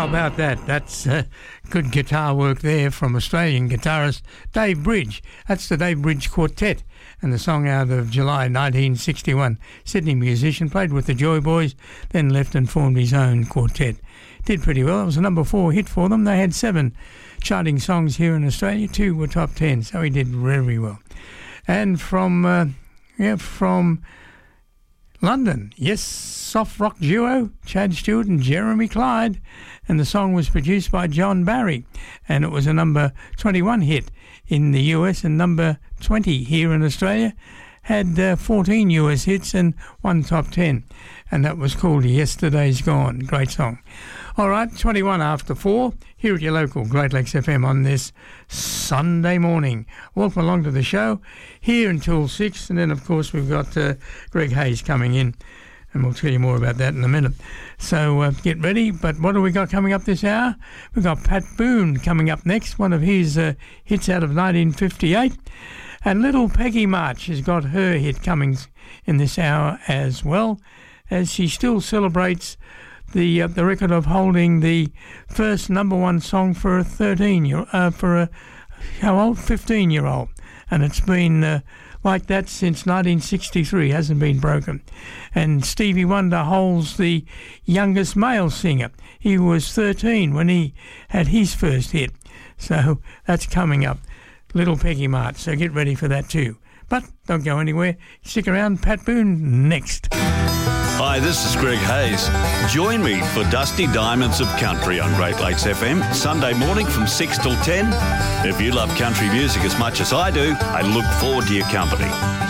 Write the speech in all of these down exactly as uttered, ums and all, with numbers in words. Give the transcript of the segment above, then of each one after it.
How about that? That's uh, good guitar work there from Australian guitarist Dave Bridge. That's the Dave Bridge Quartet, and the song out of July nineteen sixty-one. Sydney musician, played with the Joy Boys, then left and formed his own quartet. Did pretty well. It was a number four hit for them. They had seven charting songs here in Australia. Two were top ten, so he did very well. And from, uh, yeah, from London, yes, soft rock duo Chad Stewart and Jeremy Clyde, and the song was produced by John Barry, and it was a number twenty-one hit in the U S and number twenty here in Australia. Had uh, fourteen U S hits and one top ten, and that was called Yesterday's Gone. Great song. All right, twenty-one after four here at your local Great Lakes F M on this Sunday morning. Welcome along to the show here until six, and then of course we've got uh, Greg Hayes coming in, and we'll tell you more about that in a minute. So uh, get ready. But what do we got coming up this hour? We've got Pat Boone coming up next, one of his uh, hits out of nineteen fifty-eight. And little Peggy March has got her hit coming in this hour as well, as she still celebrates the uh, the record of holding the first number one song for a thirteen year uh, for a how old fifteen year old, and it's been uh, like that since nineteen sixty-three, hasn't been broken. And Stevie Wonder holds the youngest male singer. He was thirteen when he had his first hit, so that's coming up. Little Peggy March, so get ready for that too. But don't go anywhere. Stick around. Pat Boone next. Hi, this is Greg Hayes. Join me for Dusty Diamonds of Country on Great Lakes F M, Sunday morning from six till ten. If you love country music as much as I do, I look forward to your company.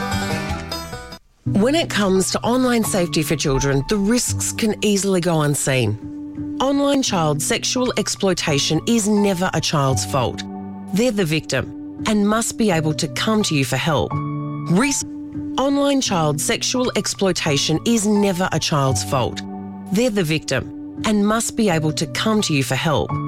When it comes to online safety for children, the risks can easily go unseen. Online child sexual exploitation is never a child's fault. They're the victim and must be able to come to you for help. Risk Online child sexual exploitation is never a child's fault. They're the victim and must be able to come to you for help.